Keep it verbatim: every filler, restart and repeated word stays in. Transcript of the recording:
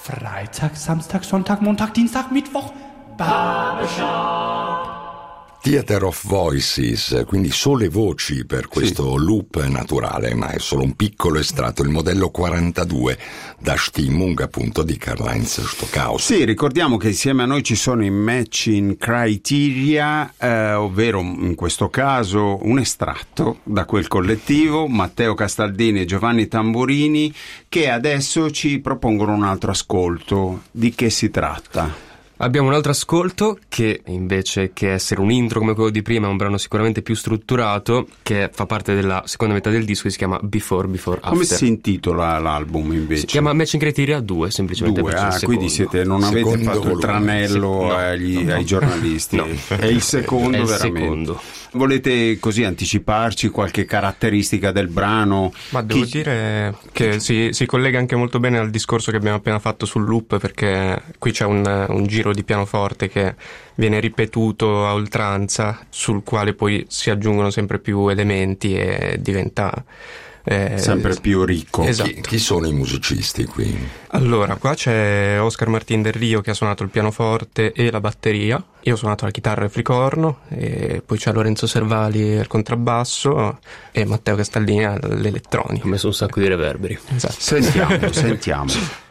Freitag, Samstag, Sonntag, Montag, Dienstag, Mittwoch. Barbershop. Theater of Voices, quindi sole voci per questo sì. loop naturale, ma è solo un piccolo estratto, il modello quarantadue da Stimmung appunto di Karl-Heinz Stockhausen. Sì, ricordiamo che insieme a noi ci sono i matching criteria, eh, ovvero in questo caso un estratto da quel collettivo, Matteo Castaldini e Giovanni Tamburini, che adesso ci propongono un altro ascolto. Di che si tratta? Abbiamo un altro ascolto che invece che essere un intro come quello di prima è un brano sicuramente più strutturato, che fa parte della seconda metà del disco e si chiama Before, Before, After. Come si intitola l'album invece? Si chiama Matching Criteria due, semplicemente. Due, ah, quindi siete, non avete secondo fatto volume. il tranello Sì, no, agli, no. ai giornalisti. No. È il secondo È il veramente. secondo. Volete così anticiparci qualche caratteristica del brano? Ma devo Chi... dire che si, si collega anche molto bene al discorso che abbiamo appena fatto sul loop, perché qui c'è un, un giro di pianoforte che viene ripetuto a oltranza, sul quale poi si aggiungono sempre più elementi e diventa eh, sempre più ricco. Esatto. Chi, chi sono i musicisti qui? Allora, qua c'è Oscar Martín del Rio che ha suonato il pianoforte e la batteria. Io ho suonato la chitarra e il flicorno, e poi c'è Lorenzo Servali al contrabbasso e Matteo Castaldini all'elettronica. Ho messo un sacco di reverberi. Esatto. Sentiamo, sentiamo.